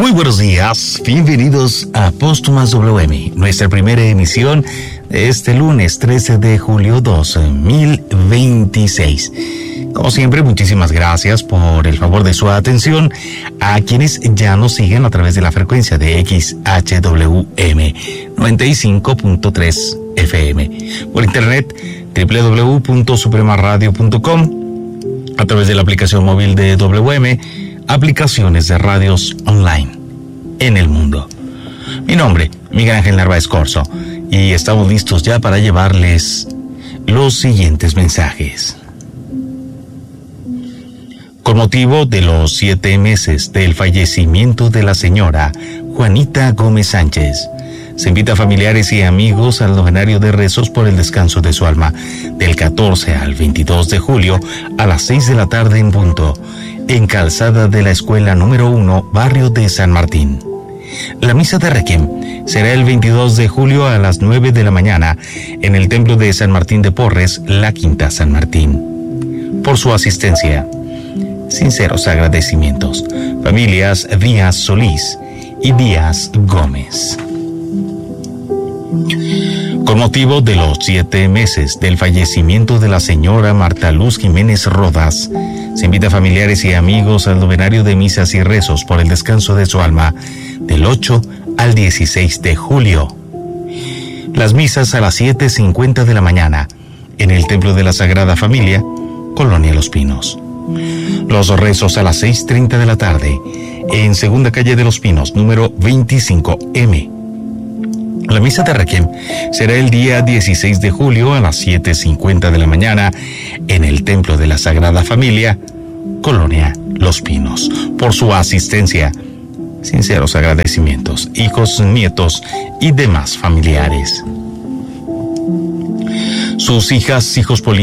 Muy buenos días, bienvenidos a Póstumas WM, nuestra primera emisión de este lunes 13 de julio 2026. Como siempre, muchísimas gracias por el favor de su atención a quienes ya nos siguen a través de la frecuencia de XHWM 95.3 FM, por internet www.supremaradio.com, a través de la aplicación móvil de WM, aplicaciones de radios online en el mundo. Mi nombre, Miguel Ángel Narváez Corzo, y estamos listos ya para llevarles los siguientes mensajes. Con motivo de los 7 meses del fallecimiento de la señora Juanita Gómez Sánchez, se invita a familiares y amigos al novenario de rezos por el descanso de su alma, del 14 al 22 de julio a las 6 de la tarde en punto, en Calzada de la Escuela número 1, barrio de San Martín. La misa de Requiem será el 22 de julio a las 9 de la mañana en el Templo de San Martín de Porres, La Quinta San Martín. Por su asistencia, sinceros agradecimientos. Familias Díaz Solís y Díaz Gómez. Con motivo de los 7 meses del fallecimiento de la señora Marta Luz Jiménez Rodas, se invita a familiares y amigos al novenario de misas y rezos por el descanso de su alma, del 8 al 16 de julio. Las misas a las 7:50 de la mañana, en el Templo de la Sagrada Familia, Colonia Los Pinos. Los rezos a las 6:30 de la tarde, en Segunda Calle de Los Pinos, número 25M. La misa de Requiem será el día 16 de julio a las 7:50 de la mañana en el Templo de la Sagrada Familia, Colonia Los Pinos. Por su asistencia, sinceros agradecimientos, hijos, nietos y demás familiares. Sus hijas, hijos políticos